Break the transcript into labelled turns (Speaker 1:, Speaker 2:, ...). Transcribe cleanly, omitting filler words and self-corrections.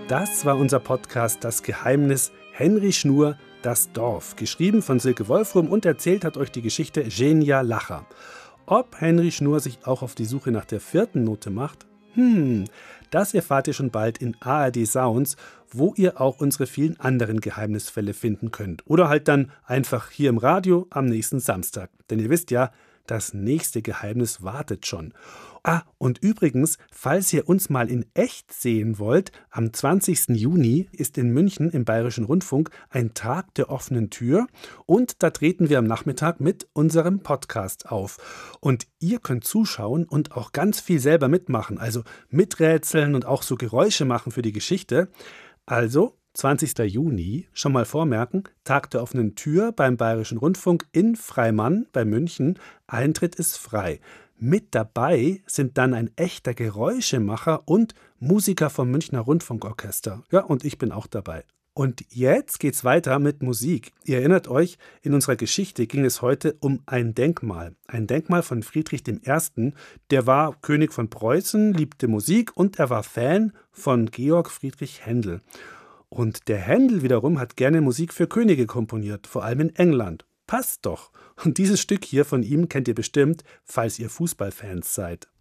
Speaker 1: Das war unser Podcast Das Geheimnis Henry Schnur, das Dorf. Geschrieben von Silke Wolfrum und erzählt hat euch die Geschichte Genia Lacher. Ob Henry Schnur sich auch auf die Suche nach der 4. Note macht? Das erfahrt ihr schon bald in ARD Sounds, wo ihr auch unsere vielen anderen Geheimnisfälle finden könnt. Oder halt dann einfach hier im Radio am nächsten Samstag. Denn ihr wisst ja, das nächste Geheimnis wartet schon. Und übrigens, falls ihr uns mal in echt sehen wollt, am 20. Juni ist in München im Bayerischen Rundfunk ein Tag der offenen Tür und da treten wir am Nachmittag mit unserem Podcast auf. Und ihr könnt zuschauen und auch ganz viel selber mitmachen, also miträtseln und auch so Geräusche machen für die Geschichte. Also 20. Juni, schon mal vormerken, Tag der offenen Tür beim Bayerischen Rundfunk in Freimann bei München. Eintritt ist frei. Mit dabei sind dann ein echter Geräuschemacher und Musiker vom Münchner Rundfunkorchester. Ja, und ich bin auch dabei. Und jetzt geht's weiter mit Musik. Ihr erinnert euch, in unserer Geschichte ging es heute um ein Denkmal. Ein Denkmal von Friedrich I. Der war König von Preußen, liebte Musik und er war Fan von Georg Friedrich Händel. Und der Händel wiederum hat gerne Musik für Könige komponiert, vor allem in England. Passt doch. Und dieses Stück hier von ihm kennt ihr bestimmt, falls ihr Fußballfans seid.